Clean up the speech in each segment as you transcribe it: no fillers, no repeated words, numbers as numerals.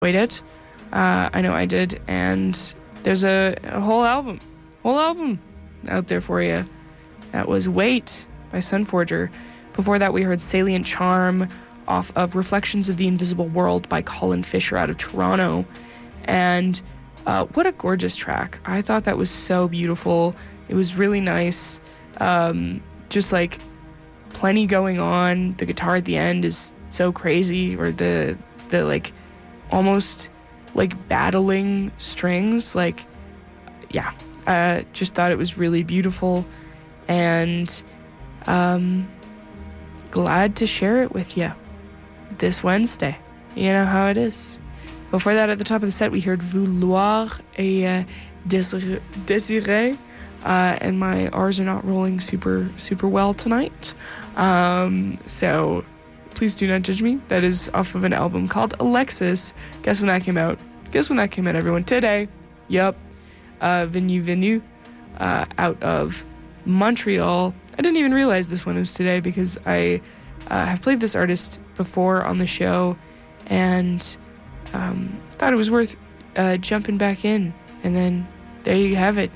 enjoyed it. I know I did, and there's a whole album out there for you. That was Wait by Sunforger. Before that, we heard Salient Charm off of Reflections of the Invisible World by Colin Fisher out of Toronto. And what a gorgeous track. I thought that was so beautiful. It was really nice. Just like plenty going on. The guitar at the end is so crazy, or the like almost like battling strings. Like, yeah, just thought it was really beautiful, and glad to share it with you this Wednesday. You know how it is. Before that, at the top of the set, we heard Vouloir et Désirer, and my R's are not rolling super well tonight. So please do not judge me. That is off of an album called Alexis. Guess when that came out? Everyone? Today. Yup. Venu, out of Montreal. I didn't even realize this one was today because I have played this artist before on the show, and thought it was worth jumping back in. And then there you have it.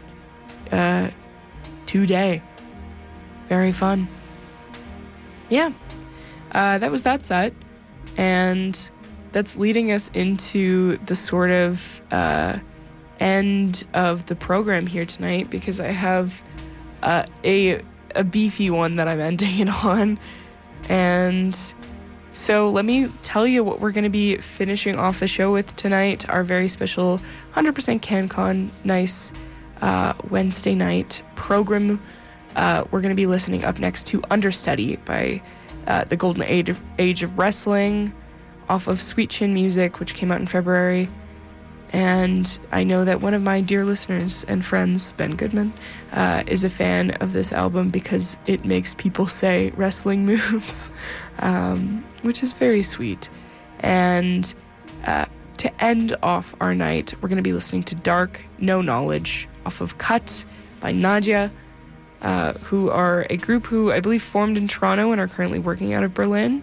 Today. Very fun. Yeah. That was that set, and that's leading us into the sort of end of the program here tonight, because I have a beefy one that I'm ending it on. And so let me tell you what we're going to be finishing off the show with tonight, our very special 100% CanCon nice Wednesday night program. We're going to be listening up next to Understudy by the Golden Age of Wrestling off of Sweet Chin Music, which came out in February. And I know that one of my dear listeners and friends, Ben Goodman, is a fan of this album because it makes people say wrestling moves, which is very sweet. And to end off our night, we're going to be listening to Dark No Knowledge off of Cut by Nadia, who are a group who I believe formed in Toronto and are currently working out of Berlin.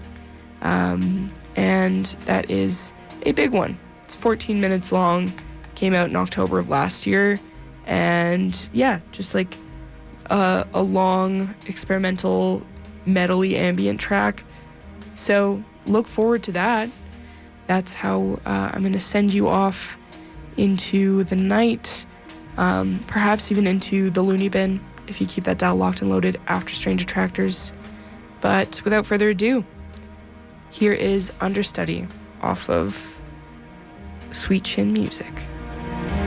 And that is a big one. It's 14 minutes long, came out in October of last year, and yeah, just like a long experimental metal-y ambient track. So look forward to that. That's how I'm going to send you off into the night, perhaps even into the loony bin, if you keep that dial locked and loaded after Strange Attractors. But without further ado, here is Understudy off of Sweet Chin Music.